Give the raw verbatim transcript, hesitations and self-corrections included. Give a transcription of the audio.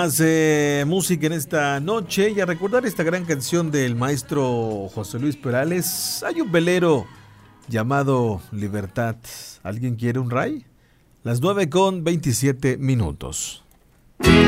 más eh, música en esta noche y a recordar esta gran canción del maestro José Luis Perales. Hay un velero llamado Libertad. ¿Alguien quiere un ray? Las nueve con veintisiete minutos.